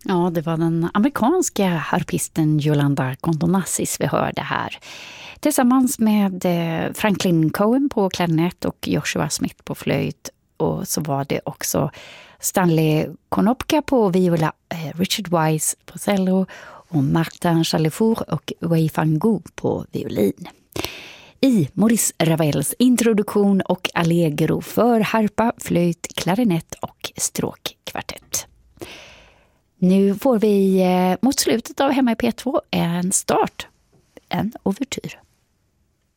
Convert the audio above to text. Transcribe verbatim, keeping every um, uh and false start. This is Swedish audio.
Ja, det var den amerikanska harpisten Yolanda Condonassis vi hörde här. Tillsammans med Franklin Cohen på klarinett och Joshua Smith på flöjt. Och så var det också Stanley Konopka på viola, Richard Wise på cello och Martin Chalifour och Wei Fangu på violin. I Maurice Ravels introduktion och allegro för harpa, flöjt, klarinett och stråkkvartett. Nu får vi mot slutet av Hemma i P två en start, en ouvertyr.